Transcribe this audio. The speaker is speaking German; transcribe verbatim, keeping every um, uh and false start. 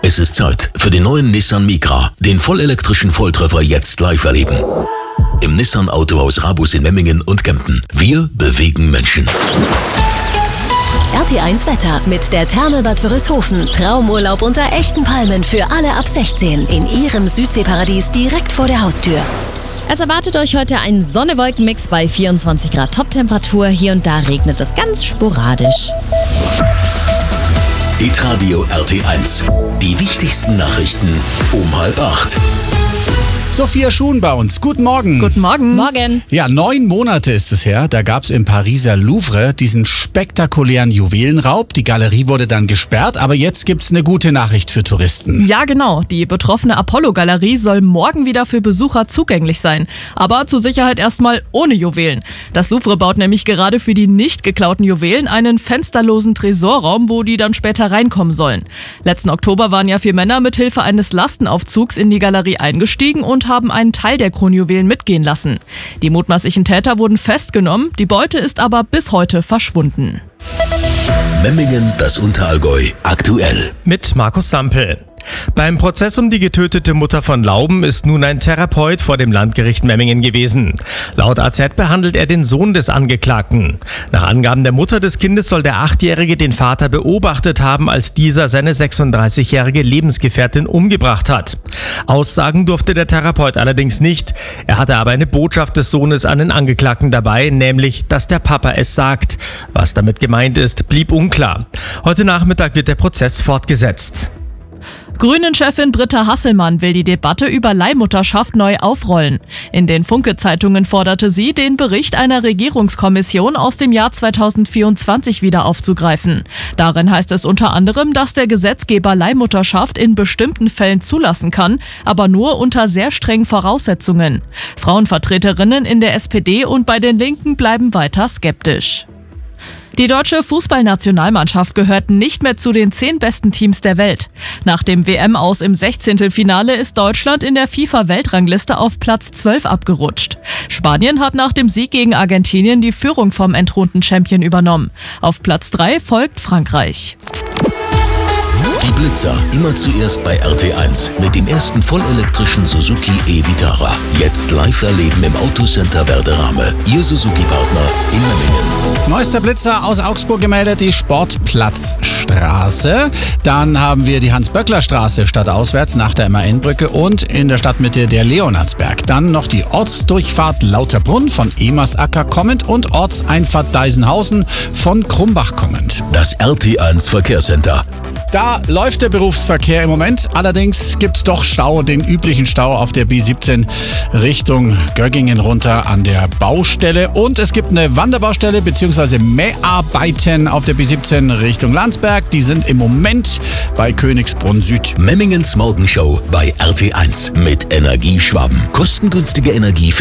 Es ist Zeit für den neuen Nissan Micra, den vollelektrischen Volltreffer jetzt live erleben. Im Nissan Autohaus Rabus in Memmingen und Kempten. Wir bewegen Menschen. R T eins Wetter mit der Therme Bad Wörishofen. Traumurlaub unter echten Palmen für alle ab sechzehn in Ihrem Südseeparadies direkt vor der Haustür. Es erwartet euch heute ein Sonne-Wolken-Mix bei vierundzwanzig Grad Toptemperatur. Hier und da regnet es ganz sporadisch. Hitradio R T eins. Die wichtigsten Nachrichten um halb acht. Sophia Schuhn bei uns. Guten Morgen. Guten Morgen. Morgen. Ja, neun Monate ist es her. Da gab es im Pariser Louvre diesen spektakulären Juwelenraub. Die Galerie wurde dann gesperrt, aber jetzt gibt's eine gute Nachricht für Touristen. Ja, genau. Die betroffene Apollo-Galerie soll morgen wieder für Besucher zugänglich sein. Aber zur Sicherheit erstmal ohne Juwelen. Das Louvre baut nämlich gerade für die nicht geklauten Juwelen einen fensterlosen Tresorraum, wo die dann später reinkommen sollen. Letzten Oktober waren ja vier Männer mit Hilfe eines Lastenaufzugs in die Galerie eingestiegen und haben einen Teil der Kronjuwelen mitgehen lassen. Die mutmaßlichen Täter wurden festgenommen, die Beute ist aber bis heute verschwunden. Memmingen, das Unterallgäu, aktuell. Mit Markus Sampel. Beim Prozess um die getötete Mutter von Lauben ist nun ein Therapeut vor dem Landgericht Memmingen gewesen. Laut A Z behandelt er den Sohn des Angeklagten. Nach Angaben der Mutter des Kindes soll der Achtjährige den Vater beobachtet haben, als dieser seine sechsunddreißigjährige Lebensgefährtin umgebracht hat. Aussagen durfte der Therapeut allerdings nicht. Er hatte aber eine Botschaft des Sohnes an den Angeklagten dabei, nämlich, dass der Papa es sagt. Was damit gemeint ist, blieb unklar. Heute Nachmittag wird der Prozess fortgesetzt. Grünen-Chefin Britta Hasselmann will die Debatte über Leihmutterschaft neu aufrollen. In den Funke-Zeitungen forderte sie, den Bericht einer Regierungskommission aus dem Jahr zweitausendvierundzwanzig wieder aufzugreifen. Darin heißt es unter anderem, dass der Gesetzgeber Leihmutterschaft in bestimmten Fällen zulassen kann, aber nur unter sehr strengen Voraussetzungen. Frauenvertreterinnen in der S P D und bei den Linken bleiben weiter skeptisch. Die deutsche Fußballnationalmannschaft gehört nicht mehr zu den zehn besten Teams der Welt. Nach dem W M-Aus im Sechzehntelfinale ist Deutschland in der FIFA-Weltrangliste auf Platz zwölf abgerutscht. Spanien hat nach dem Sieg gegen Argentinien die Führung vom entthronten-Champion übernommen. Auf Platz drei folgt Frankreich. Die Blitzer, immer zuerst bei R T eins mit dem ersten vollelektrischen Suzuki e-Vitara. Jetzt live erleben im Autocenter Werderame. Ihr Suzuki-Partner in Memmingen. Neuester Blitzer aus Augsburg gemeldet, die Sportplatzstraße. Dann haben wir die Hans-Böckler-Straße stadtauswärts nach der M A N-Brücke und in der Stadtmitte der Leonhardsberg. Dann noch die Ortsdurchfahrt Lauterbrunn von Emersacker kommend und Ortseinfahrt Deisenhausen von Krumbach kommend. Das R T eins Verkehrscenter. Da läuft der Berufsverkehr im Moment. Allerdings gibt's doch Stau, den üblichen Stau auf der B siebzehn Richtung Göggingen runter an der Baustelle. Und es gibt eine Wanderbaustelle bzw. Mäharbeiten auf der B siebzehn Richtung Landsberg. Die sind im Moment bei Königsbrunn Süd. Memmingens Morgenshow bei R T eins mit Energie Schwaben. Kostengünstige Energie für